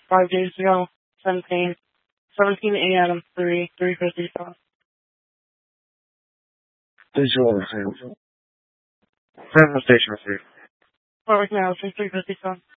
5 days ago. 17 a.m. 3:50. Visual received. Send the station received. Perfect now, 3:50.